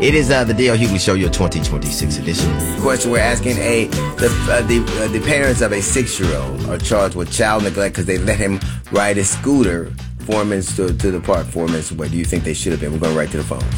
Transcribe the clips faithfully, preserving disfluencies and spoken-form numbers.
It is uh, the D L Hughley Show, your twenty twenty-six edition. The question we're asking: A, the uh, the, uh, the parents of a six-year-old are charged with child neglect because they let him ride his scooter four minutes to, to the park, four minutes away. Do you think they should have been? We're going right to the phones.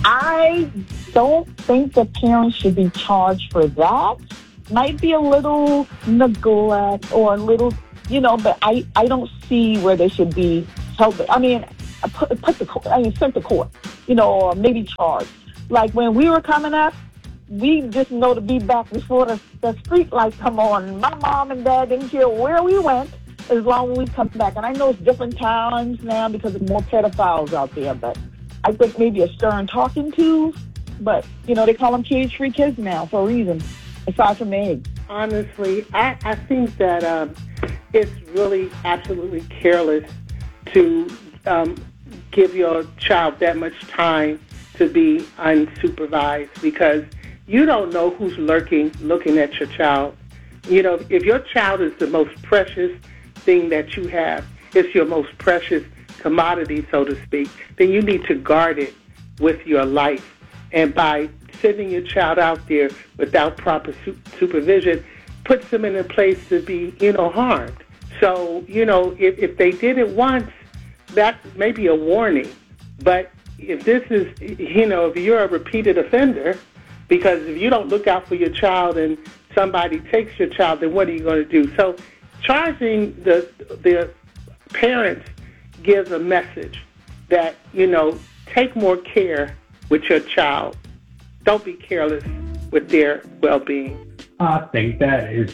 I don't think the parents should be charged for that. Might be a little neglect or a little, you know, but I, I don't see where they should be held. I mean, put, put the court, I mean, sent to court, you know, or maybe charged. Like when we were coming up, we just know to be back before the, the street lights come on. My mom and dad didn't care where we went as long as we come back. And I know it's different times now because there's more pedophiles out there, but I think maybe a stern talking to. But, you know, they call them cage-free kids now for a reason, aside from age. Honestly, I, I think that um, it's really absolutely careless to um, give your child that much time to be unsupervised because you don't know who's lurking, looking at your child. You know, if your child is the most precious thing that you have, it's your most precious commodity, so to speak, then you need to guard it with your life. And by sending your child out there without proper su- supervision, puts them in a place to be, you know, harmed. So, you know, if, if they did it once, that may be a warning. But if this is, you know, if you're a repeated offender, because if you don't look out for your child and somebody takes your child, then what are you going to do? So charging the the parents gives a message that, you know, take more care with your child. Don't be careless with their well-being. I think that is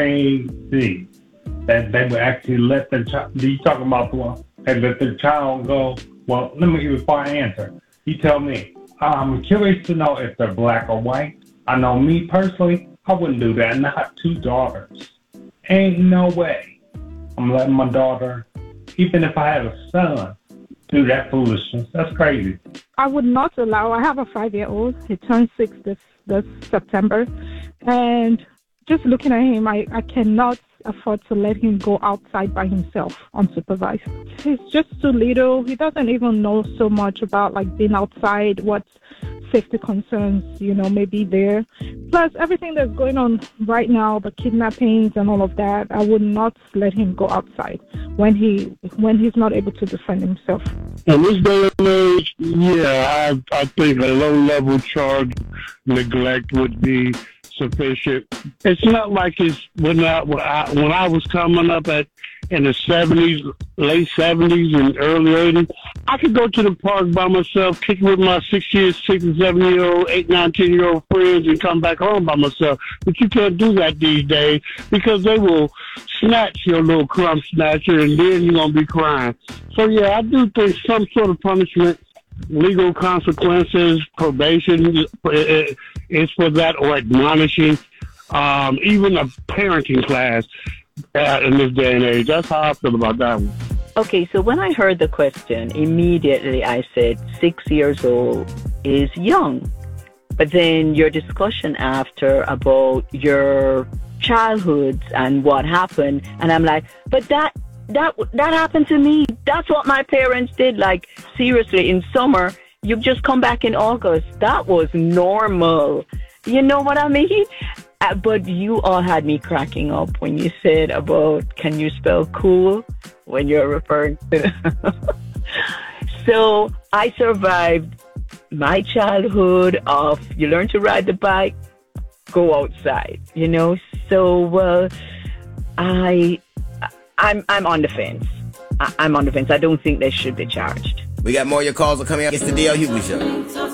crazy that they would actually let the child, you talking about the one, they let the child go. Well, let me give you before I answer. You tell me. I'm curious to know if they're black or white. I know me personally, I wouldn't do that. And I have two daughters. Ain't no way I'm letting my daughter, even if I had a son, do that foolishness. That's crazy. I would not allow. I have a five-year-old. He turned six this, this September. And just looking at him, I, I cannot afford to let him go outside by himself unsupervised. He's just too little. He doesn't even know so much about like being outside, what safety concerns, you know, may be there. Plus everything that's going on right now, the kidnappings and all of that, I would not let him go outside when he when he's not able to defend himself. In this day and age, yeah, I, I think a low-level charge neglect would be sufficient. It's not like it's when I, when I when I was coming up at in the seventies, late seventies and early eighties. I could go to the park by myself, kick with my six year, six and seven year old, eight, nine, ten year old friends, and come back home by myself. But you can't do that these days because they will snatch your little crumb snatcher, and then you're gonna be crying. So yeah, I do think some sort of punishment, legal consequences, probation is for that, or admonishing, um, even a parenting class uh, in this day and age. That's how I feel about that one. Okay, so when I heard the question, immediately I said six years old is young. But then your discussion after about your childhood and what happened, and I'm like, but that that that happened to me. That's what my parents did. Like, seriously, in summer, you've just come back in August. That was normal. You know what I mean? Uh, but you all had me cracking up when you said about, can you spell cool when you're referring to... So I survived my childhood of, you learn to ride the bike, go outside, you know? So uh, I, I'm, I'm on the fence. I, I'm on the fence. I don't think they should be charged. We got more of your calls are coming up. It's the D L Hughley Show.